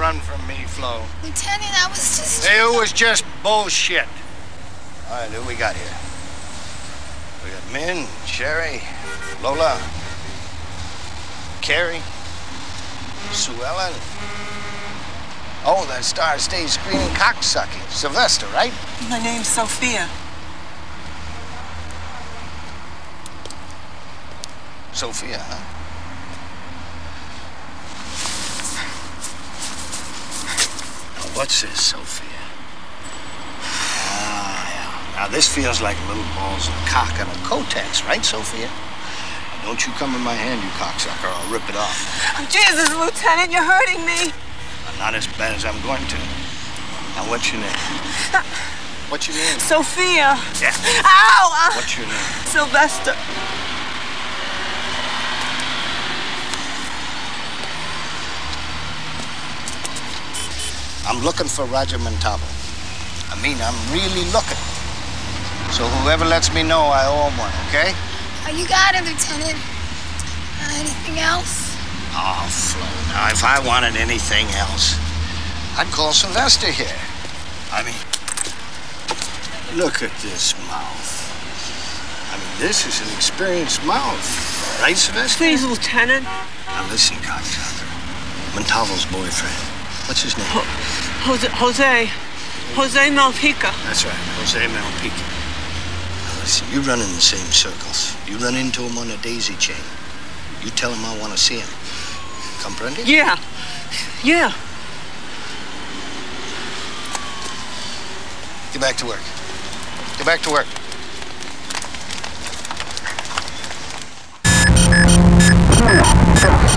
run from me, Flo. Lieutenant, I was just... It was just bullshit. All right, who we got here? We got Min, Sherry, Lola, Carrie, Sue Ellen. Oh, that star stays screaming cocksucking. Sylvester, right? My name's Sophia. Sophia, huh? Now, what's this, Sophia? Yeah. Now, this feels like little balls of cock on a Kotex, right, Sophia? Now, don't you come in my hand, you cocksucker, or I'll rip it off. Oh, Jesus, Lieutenant, you're hurting me. Not as bad as I'm going to. Now, what's your name? What's your name? Sophia. Yeah. Ow! What's your name? Sylvester. I'm looking for Roger Montalvo. I mean, I'm really looking. So whoever lets me know, I owe him one, okay? Oh, you got it, Lieutenant. Anything else? Oh, Flo, now, if I wanted anything else, I'd call Sylvester here. I mean, look at this mouth. I mean, this is an experienced mouth. Right, Sylvester? Please, Lieutenant. Now, listen, cocksucker. Montalvo's boyfriend. What's his name? Jose Malpica. That's right, Jose Malpica. Now, listen, you run in the same circles. You run into him on a daisy chain. You tell him I want to see him. Comprende? Yeah. Get back to work. Get back to work.